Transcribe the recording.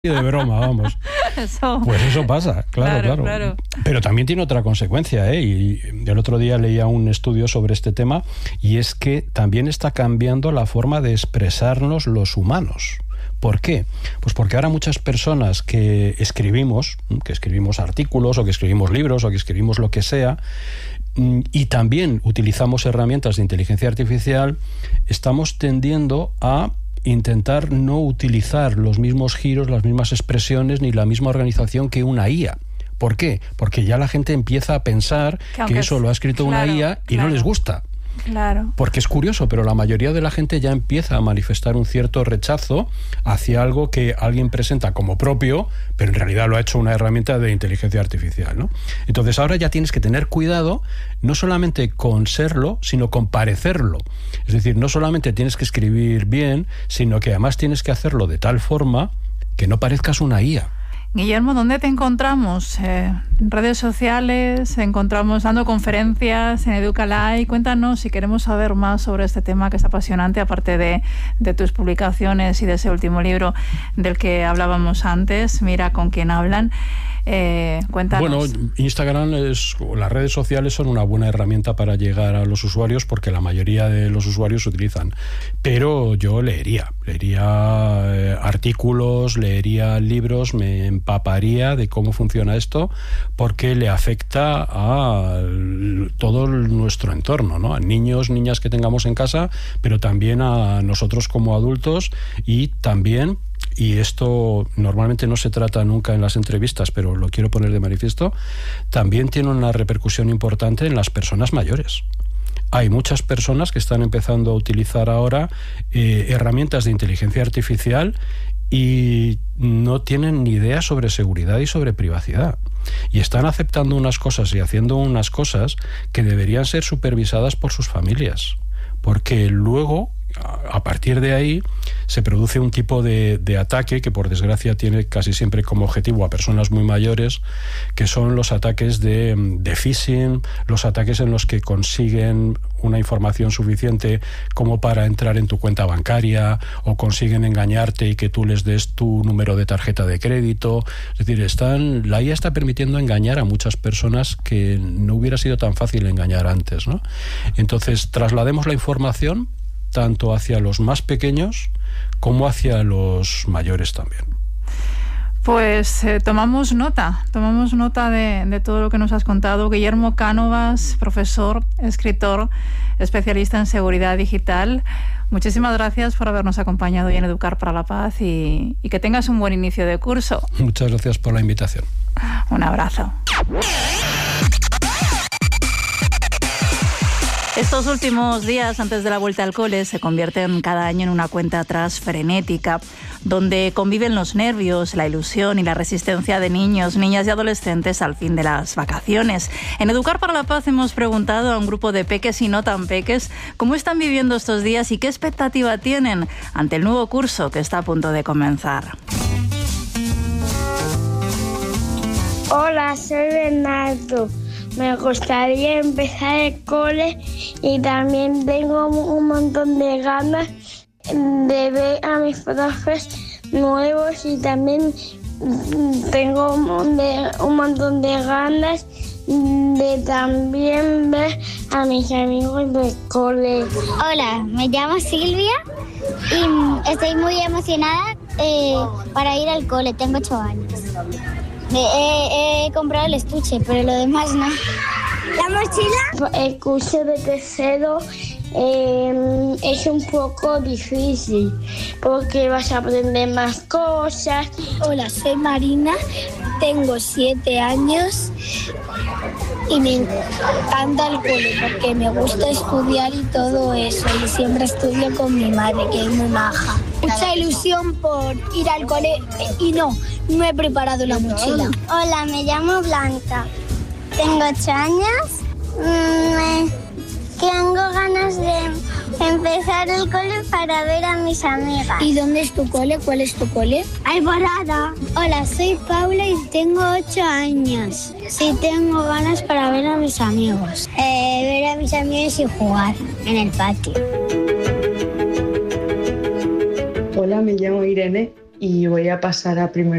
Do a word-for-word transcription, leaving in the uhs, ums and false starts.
de broma, vamos. Eso. Pues eso pasa, claro, claro, claro. Pero también tiene otra consecuencia, ¿eh? Y el otro día leía un estudio sobre este tema, y es que también está cambiando la forma de expresarnos los humanos. ¿Por qué? Pues porque ahora muchas personas que escribimos, que escribimos artículos, o que escribimos libros, o que escribimos lo que sea, y también utilizamos herramientas de inteligencia artificial, estamos tendiendo a intentar no utilizar los mismos giros, las mismas expresiones, ni la misma organización que una I A. ¿Por qué? Porque ya la gente empieza a pensar que, que eso lo ha escrito claro, una I A y claro. no les gusta. Claro. Porque es curioso, pero la mayoría de la gente ya empieza a manifestar un cierto rechazo hacia algo que alguien presenta como propio, pero en realidad lo ha hecho una herramienta de inteligencia artificial, ¿no? Entonces ahora ya tienes que tener cuidado, no solamente con serlo, sino con parecerlo. Es decir, no solamente tienes que escribir bien, sino que además tienes que hacerlo de tal forma que no parezcas una I A. Guillermo, ¿dónde te encontramos? Eh, ¿En redes sociales? ¿Encontramos dando conferencias en Educalay? Cuéntanos si queremos saber más sobre este tema que es apasionante, aparte de, de tus publicaciones y de ese último libro del que hablábamos antes, Mira con quién hablan. Eh, cuéntanos. Bueno, Instagram es, las redes sociales son una buena herramienta para llegar a los usuarios, porque la mayoría de los usuarios utilizan. Pero yo leería, leería eh, artículos, leería libros, me empaparía de cómo funciona esto, porque le afecta a todo nuestro entorno, ¿no? A niños, niñas que tengamos en casa, pero también a nosotros como adultos, y también, y esto normalmente no se trata nunca en las entrevistas, pero lo quiero poner de manifiesto, también tiene una repercusión importante en las personas mayores. Hay muchas personas que están empezando a utilizar ahora eh, herramientas de inteligencia artificial y no tienen ni idea sobre seguridad y sobre privacidad. Y están aceptando unas cosas y haciendo unas cosas que deberían ser supervisadas por sus familias. Porque luego, a partir de ahí, se produce un tipo de, de ataque que, por desgracia, tiene casi siempre como objetivo a personas muy mayores, que son los ataques de, de phishing, los ataques en los que consiguen una información suficiente como para entrar en tu cuenta bancaria, o consiguen engañarte y que tú les des tu número de tarjeta de crédito. Es decir, están, la I A está permitiendo engañar a muchas personas que no hubiera sido tan fácil engañar antes, ¿no? Entonces, traslademos la información tanto hacia los más pequeños como hacia los mayores también. Pues eh, tomamos nota, tomamos nota de, de todo lo que nos has contado. Guillermo Cánovas, profesor, escritor, especialista en seguridad digital. Muchísimas gracias por habernos acompañado hoy en Educar para la Paz, y, y que tengas un buen inicio de curso. Muchas gracias por la invitación. Un abrazo. Estos últimos días antes de la vuelta al cole se convierten cada año en una cuenta atrás frenética, donde conviven los nervios, la ilusión y la resistencia de niños, niñas y adolescentes al fin de las vacaciones. En Educar para la Paz hemos preguntado a un grupo de peques y no tan peques cómo están viviendo estos días y qué expectativa tienen ante el nuevo curso que está a punto de comenzar. Hola, soy Bernardo. Me gustaría empezar el cole y también tengo un montón de ganas de ver a mis profes nuevos, y también tengo un montón de ganas de también ver a mis amigos del cole. Hola, me llamo Silvia y estoy muy emocionada eh, para ir al cole. Tengo ocho años. He, he comprado el estuche, pero lo demás no. ¿La mochila? El curso de tercero eh, es un poco difícil porque vas a aprender más cosas. Hola, soy Marina, tengo siete años y me encanta el cole porque me gusta estudiar y todo eso, y siempre estudio con mi madre, que es muy maja. Mucha ilusión por ir al cole y no, no he preparado la mochila. Hola, me llamo Blanca, tengo ocho años, me... tengo ganas de empezar el cole para ver a mis amigas. ¿Y dónde es tu cole? ¿Cuál es tu cole? Alborada. Hola, soy Paula y tengo ocho años. Sí, tengo ganas para ver a mis amigos. Eh, ver a mis amigos y jugar en el patio. Hola, me llamo Irene y voy a pasar a primer